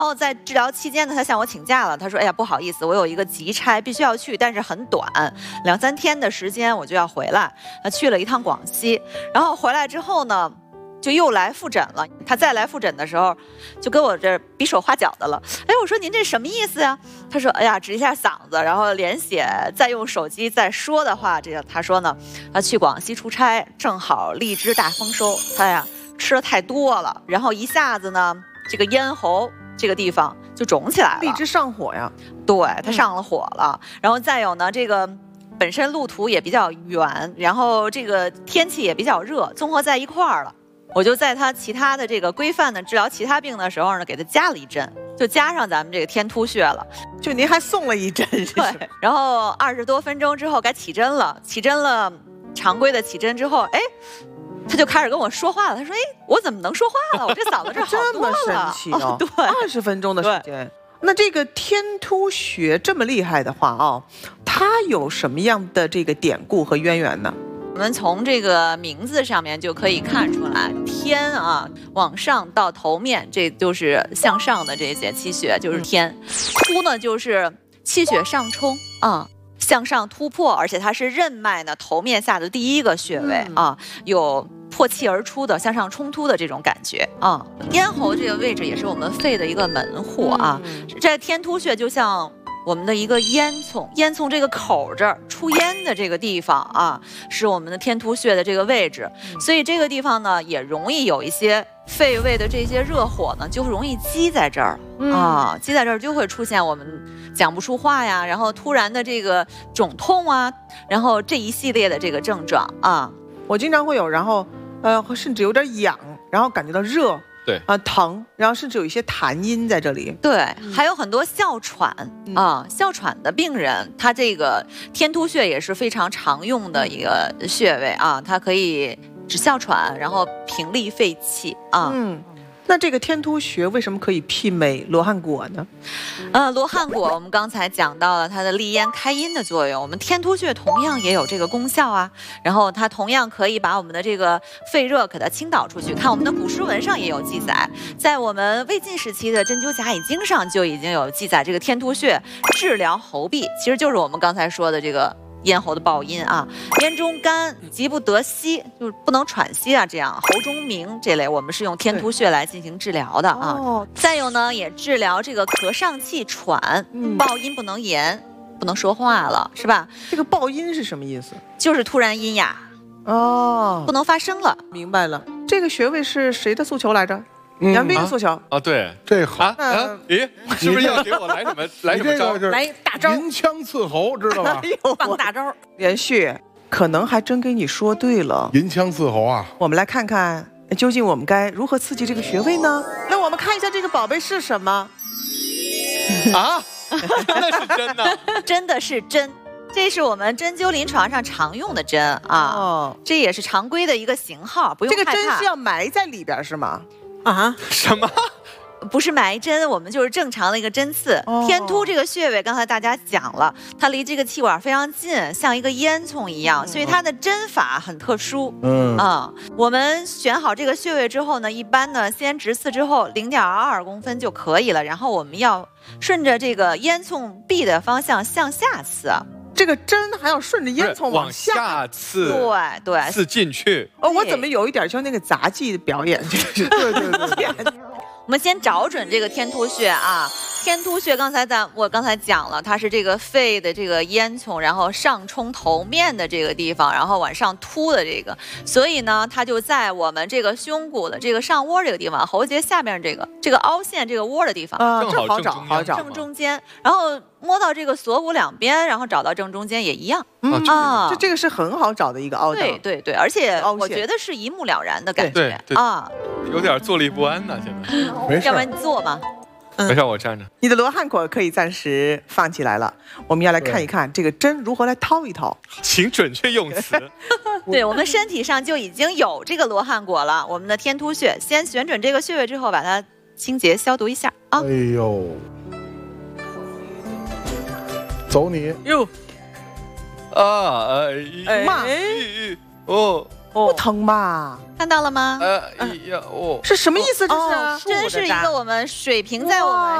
然后在治疗期间呢，他向我请假了。他说：“哎呀，不好意思，我有一个急差必须要去，但是很短，2、3天的时间我就要回来。”他去了一趟广西，然后回来之后呢，就又来复诊了。他再来复诊的时候，就跟我这比手画脚的了。哎，我说您这什么意思呀？他说：“哎呀，指一下嗓子，然后连写，再用手机再说的话，这个他说呢，他去广西出差，正好荔枝大丰收，他呀吃的太多了，然后一下子呢，这个咽喉。”这个地方就肿起来了， 荔枝上火呀， 对，它上了火了。然后再有呢，这个本身路途也比较远，然后这个天气也比较热，综合在一块儿了。我就在他其他的这个规范的治疗其他病的时候呢，给他加了一针，就加上咱们这个天突穴了。 就您还送了一针， 对。然后20多分钟之后该起针了，常规的起针之后，哎。他就开始跟我说话了，他说：“哎，我怎么能说话了？我这嗓子这好多了。” 这么神奇哦！ 对 ，20分钟的时间。那这个天突穴这么厉害的话哦，它有什么样的这个典故和渊源呢？ 我们从这个名字上面就可以看出来，天啊，往上到头面，这就是向上的这些气血，就是天。突呢，就是气血上冲啊。向上突破，而且它是任脉呢头面下的第一个穴位啊，有破气而出的向上冲突的这种感觉啊。咽喉这个位置也是我们肺的一个门户啊，这天突穴就像我们的一个烟囱，烟囱这个口这儿出烟的这个地方啊，是我们的天突穴的这个位置，所以这个地方呢也容易有一些肺胃的这些热火呢，就容易积在这儿啊，积在这儿就会出现我们讲不出话呀，然后突然的这个肿痛啊，然后这一系列的这个症状啊， 我经常会有，然后甚至有点痒，然后感觉到热， 对疼，然后甚至有一些痰音在这里。 对，还有很多哮喘啊，哮喘的病人，他这个天突穴也是非常常用的一个穴位啊，它可以止哮喘，然后平利肺气啊。 那这个天突穴为什么可以媲美罗汉果呢？ 罗汉果我们刚才讲到了它的利咽开阴的作用，我们天突穴同样也有这个功效啊。然后它同样可以把我们的这个肺热给它倾倒出去。看我们的古书文上也有记载，在我们魏晋时期的《针灸甲乙经》上就已经有记载，这个天突穴治疗喉痹，其实就是我们刚才说的这个。咽喉的暴音啊，咽中干，急不得息，就是不能喘息啊，这样喉中鸣这类，我们是用天突穴来进行治疗的啊。再有呢，也治疗这个咳上气喘，暴音不能言，不能说话了，是吧？ 这个暴音是什么意思？ 就是突然阴哑，不能发声了。 明白了，这个穴位是谁的诉求来着？杨斌的诉求啊，对， 这好咦，是不是要给我来什么招？ 来大招， 银枪刺喉，知道吧？ 放大招， 连续，可能还真给你说对了。 银枪刺喉啊！ 我们来看看，究竟我们该如何刺激这个穴位呢？那我们看一下这个宝贝是什么啊？那是针呢？ 真的是针。这是我们针灸临床上常用的针啊，这也是常规的一个型号，不用害怕。 这个针是要埋在里边是吗？ 啊？ 什么？ 不是埋针，我们就是正常的一个针刺。天突这个穴位，刚才大家讲了，它离这个气管非常近，像一个烟囱一样，所以它的针法很特殊。我们选好这个穴位之后呢，一般呢先直刺之后0.22公分就可以了，然后我们要顺着这个烟囱壁的方向向下刺。 这个针还要顺着烟囱往下刺， 对， 刺进去。 我怎么有一点像那个杂技的表演？对。 我们先找准这个天突穴啊，天突穴我刚才讲了，它是这个肺的这个烟囱，然后上冲头面的这个地方，然后往上突的这个，所以呢，它就在我们这个胸骨的这个上窝这个地方，喉结下面这个凹陷这个窝的地方正好找， 正中间，然后摸到这个锁骨两边，然后找到正中间也一样这个是很好找的一个凹洞， 对，而且我觉得是一目了然的感觉啊， 有点坐立不安呢，现在。 没事， 要不然你坐吧。 没事，我站着。 你的罗汉果可以暂时放起来了，我们要来看一看这个针如何来掏一掏。 请准确用词。 对，我们身体上就已经有这个罗汉果了，我们的天突穴，先选准这个穴位之后，把它清洁消毒一下啊。 哎呦，走你哟啊！ 不疼吧？ 看到了吗？ 哎呀，哦。 是什么意思？这是？ 真是一个我们水平在我们